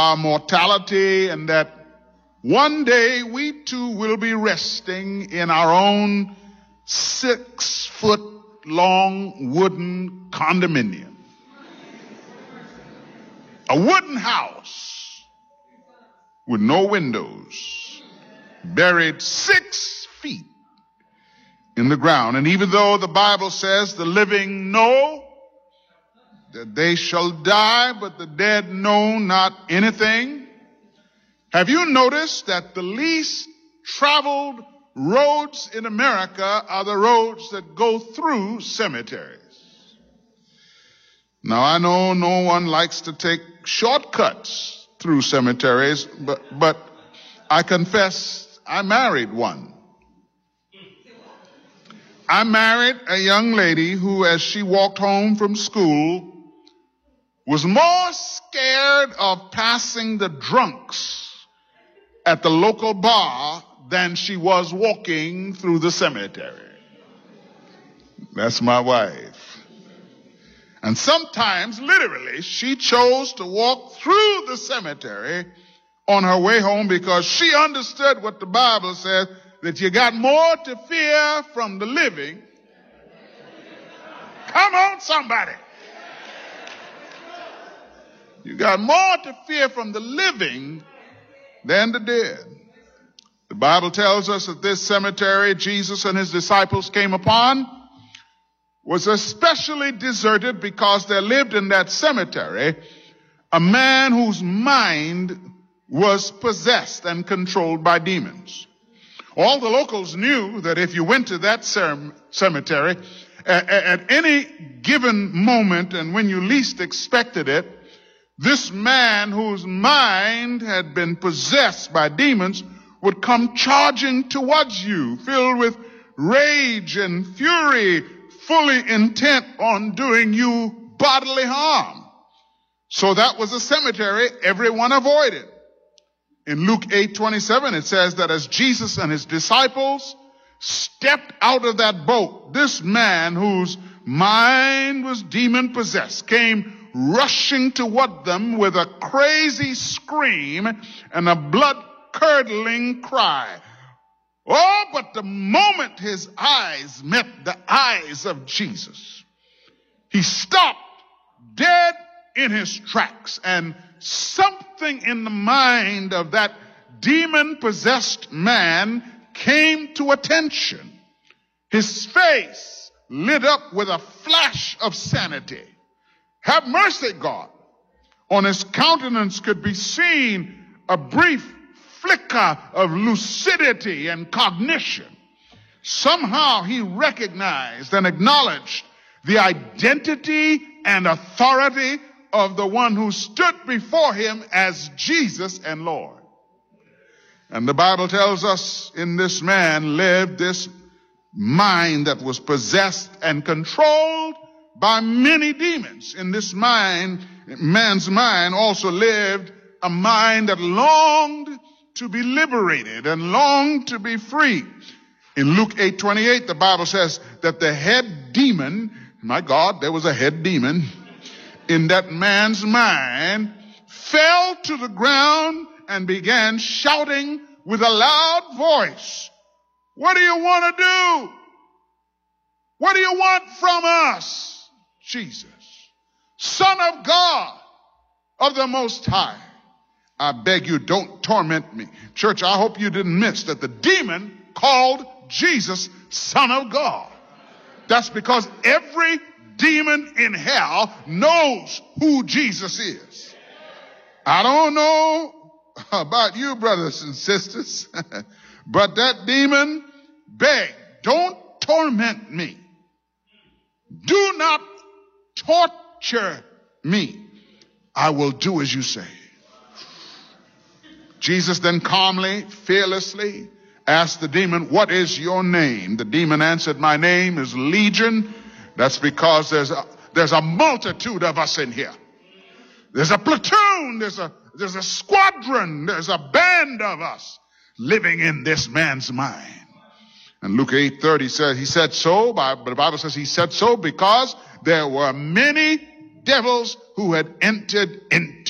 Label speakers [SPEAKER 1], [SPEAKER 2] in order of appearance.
[SPEAKER 1] our mortality, and that one day we too will be resting in our own 6-foot-long wooden condominium. A wooden house with no windows, buried 6 feet in the ground. And even though the Bible says the living know that they shall die, but the dead know not anything, have you noticed that the least traveled roads in America are the roads that go through cemeteries? Now, I know no one likes to take shortcuts through cemeteries, but I confess I married one. I married a young lady who, as she walked home from school, was more scared of passing the drunks at the local bar than she was walking through the cemetery. That's my wife. And sometimes, literally, she chose to walk through the cemetery on her way home because she understood what the Bible says, that you got more to fear from the living. Come on, somebody. You got more to fear from the living than the dead. The Bible tells us that this cemetery Jesus and his disciples came upon was especially deserted because there lived in that cemetery a man whose mind was possessed and controlled by demons. All the locals knew that if you went to that cemetery at any given moment and when you least expected it, this man whose mind had been possessed by demons would come charging towards you, filled with rage and fury, fully intent on doing you bodily harm. So that was a cemetery everyone avoided. In Luke 8:27, it says that as Jesus and his disciples stepped out of that boat, this man whose mind was demon-possessed came rushing toward them with a crazy scream and a blood-curdling cry. Oh, but the moment his eyes met the eyes of Jesus, he stopped dead in his tracks, and something in the mind of that demon-possessed man came to attention. His face lit up with a flash of sanity. Have mercy, God. On his countenance could be seen a brief flicker of lucidity and cognition. Somehow he recognized and acknowledged the identity and authority of the one who stood before him as Jesus and Lord. And the Bible tells us in this man lived this mind that was possessed and controlled by many demons. In this man's mind also lived a mind that longed to be liberated and longed to be free. In Luke 8:28, the Bible says that the head demon, my God, there was a head demon in that man's mind, fell to the ground and began shouting with a loud voice, "What do you want to do? What do you want from us, Jesus, Son of God, of the Most High? I beg you, don't torment me." Church, I hope you didn't miss that the demon called Jesus Son of God. That's because every demon in hell knows who Jesus is. I don't know about you, brothers and sisters, but that demon begged, "Don't torment me. Do not torture me. I will do as you say." Jesus then calmly, fearlessly asked the demon, "What is your name?" The demon answered, "My name is Legion." That's because there's a multitude of us in here. There's a platoon, there's a squadron, there's a band of us living in this man's mind. And Luke 8:30 says he said so, but the Bible says he said so because there were many devils who had entered into